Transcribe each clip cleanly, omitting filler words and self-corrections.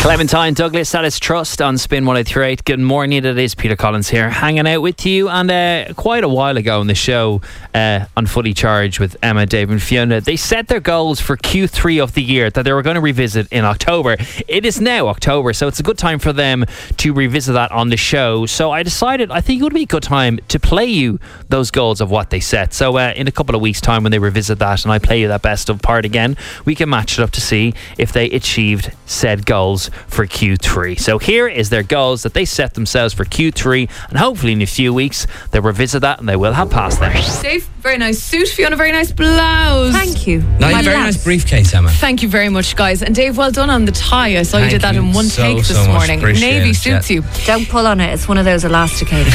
Clementine Douglas, that is Trust on Spin 103.8. Good morning, it is Peter Collins here, hanging out with you. And quite a while ago on the show, on Fully Charged with Emma, Dave and Fiona, they set their goals for Q3 of the year that they were going to revisit in October. It is now October, so it's a good time for them to revisit that on the show. So I decided I think it would be a good time to play you those goals of what they set. So in a couple of weeks' time when they revisit that and I play you that best of part again, we can match it up to see if they achieved said goals for Q3. So here is their goals that they set themselves for Q3, and hopefully in a few weeks they'll revisit that and they will have passed them. Dave, very nice suit. Fiona, very nice blouse. Thank you. Very nice briefcase, Emma. Thank you very much, guys. And Dave, well done on the tie. I saw you did that in one take this morning. Navy suits you. Don't pull on it. It's one of those elasticated.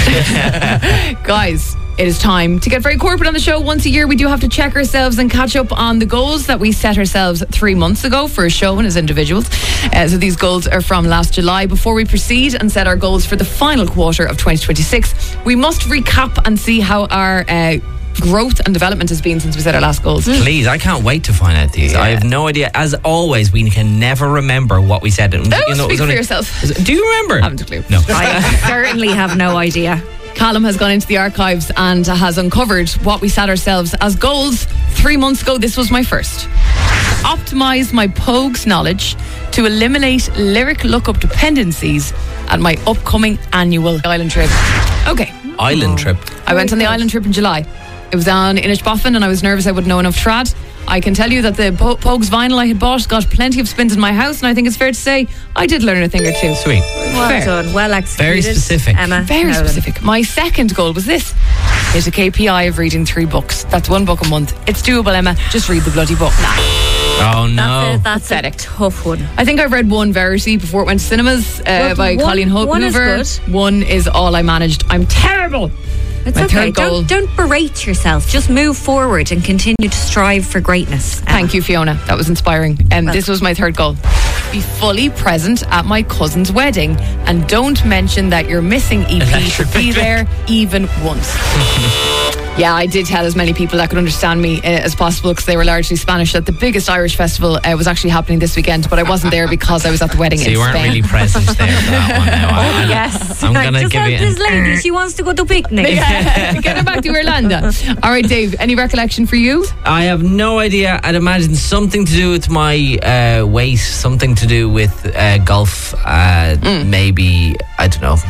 Guys, it is time to get very corporate on the show. Once a year, we do have to check ourselves and catch up on the goals that we set ourselves 3 months ago for a show and as individuals. So these goals are from last July. Before we proceed and set our goals for the final quarter of 2026, we must recap and see how our growth and development has been since we set our last goals. Please, I can't wait to find out these. I have no idea. As always, we can never remember what we said. Speak for yourself. Do you remember? I haven't a clue. No. I certainly have no idea. Callum has gone into the archives and has uncovered what we set ourselves as goals 3 months ago. This was my first. Optimise my Pogues knowledge to eliminate lyric lookup dependencies at my upcoming annual island trip. Okay. Island trip? I went on the island trip in July. It was on Inishbofin and I was nervous I wouldn't know enough trad. I can tell you that the Pogues vinyl I had bought got plenty of spins in my house, and I think it's fair to say I did learn a thing or two. Sweet. Well done. Well executed. Very specific. Emma. Very specific. My second goal was this. Hit a KPI of reading 3 books. That's 1 book a month. It's doable, Emma. Just read the bloody book. Oh, no. That's a tough one. I think I've read one Verity before it went to cinemas by Colleen Hoover. One is good. One is all I managed. I'm terrible. It's My okay. third goal. Don't berate yourself. Just move forward and continue to strive for greatness. Emma. Thank you, Fiona. That was inspiring. This was my third goal. Be fully present at my cousin's wedding and don't mention that you're missing EP should be there even once. Yeah, I did tell as many people that could understand me as possible because they were largely Spanish that the biggest Irish festival was actually happening this weekend, but I wasn't there because I was at the wedding in Spain. So you weren't really present there for that one now. Yes. I'm going to just give help you this lady. She wants to go to picnic. Get her back to Irlanda. All right, Dave, any recollection for you? I have no idea. I'd imagine something to do with my weight, something to do with golf, maybe, I don't know.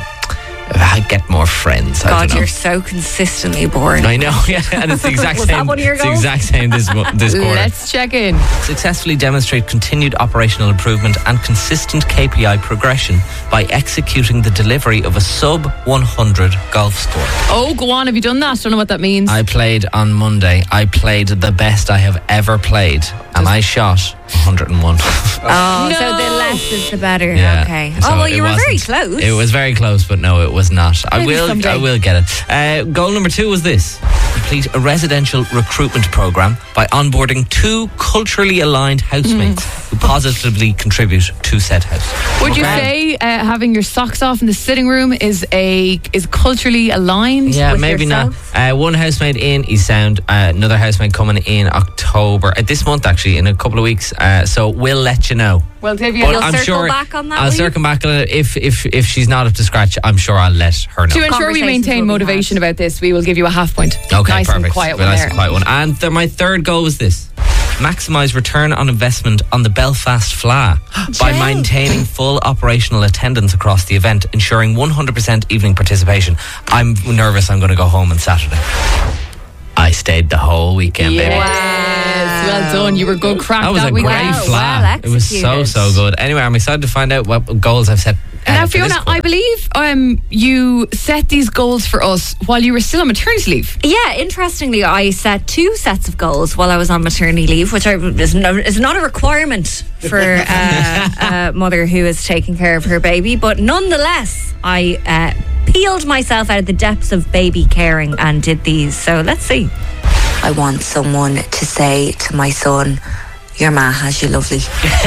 I get more friends. I God, don't know. you're so consistently boring. I know, yeah, and it's the exact Was same. that one of your It's the goals? exact same this quarter. Let's check in. Successfully demonstrate continued operational improvement and consistent KPI progression by executing the delivery of a sub 100 golf score. Oh, go on. Have you done that? Don't know what that means. I played on Monday. I played the best I have ever played, and I shot 101. Oh, No. so the less is the better. Yeah. Okay. So well, it you were very wasn't- close. It was very close, but no, it was not. Maybe someday. I will get it. Goal number 2 was this. Complete a residential recruitment program by onboarding 2 culturally aligned housemates who positively contribute to said house. Would you say having your socks off in the sitting room is culturally aligned? Yeah, with maybe yourself? not. One housemate in East Sound, another housemate coming in October, this month actually, in a couple of weeks. So we'll let you know. Well, Dave, But You'll I'm circle sure back on that, I'll will you? circle back on it. If she's not up to scratch, I'm sure I'll let her know. to ensure we Conversations maintain will be motivation had. about this, we will give you a half point. Okay, nice perfect. and quiet Well, one nice there. and quiet one. And my third goal was this. Maximise return on investment on the Belfast Fla by maintaining full operational attendance across the event, ensuring 100% evening participation. I'm nervous I'm going to go home on Saturday. I stayed the whole weekend, baby. Yes, well done. You were good crack That was a weekend. great Wow, fla. well It was so executed. good. Anyway, I'm excited to find out what goals I've set. Now, for this Fiona, quarter. I believe you set these goals for us while you were still on maternity leave. Yeah, interestingly, I set 2 sets of goals while I was on maternity leave, which is not a requirement for a mother who is taking care of her baby. But nonetheless, I peeled myself out of the depths of baby caring and did these. So let's see. I want someone to say to my son, your ma has you lovely.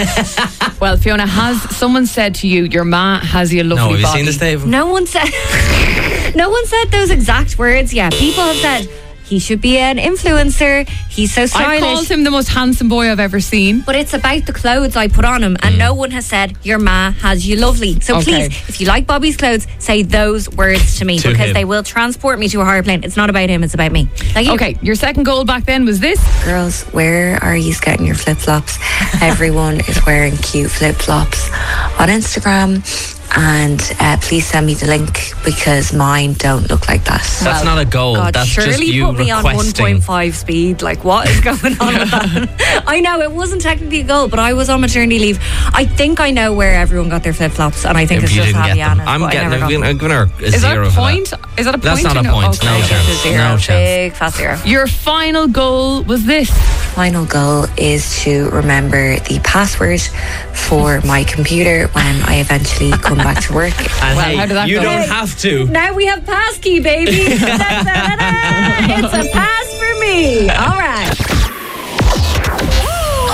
Well, Fiona, has someone said to you, your ma has you lovely No, have you body? seen this, Dave? No one said those exact words. Yeah, people have said he should be an influencer. He's so I stylish. called him the most handsome boy I've ever seen. But it's about the clothes I put on him, and no one has said your ma has you lovely. So Okay. please, if you like Bobby's clothes, say those words to me To because him. they will transport me to a higher plane. It's not about him, it's about me. Thank you. Okay, your second goal back then was this. Girls, where are you getting your flip-flops? Everyone is wearing cute flip-flops on Instagram. And please send me the link because mine don't look like that. That's not a goal. God, That's surely just you put me on requesting. 1.5 speed. Like, what is going on with that? I know it wasn't technically a goal, but I was on maternity leave. I think I know where everyone got their flip flops, and I think If it's you just didn't get them, Haviana's. I'm but I getting. never got I'm them. giving her a Is that zero a for point? that. Is that a point? That's not or a no? point. Okay. No It's a chance. zero. No chance. Big fast zero. Your final goal was this. Final goal is to remember the password for my computer when I eventually come back to work. And Well, hey, how did that you go? don't have to. Now we have passkey, baby. Da-da-da-da. It's a pass for me. All right.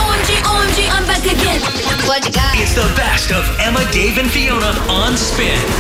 OMG, I'm back again. What you got? It's the best of Emma, Dave, and Fiona on Spin.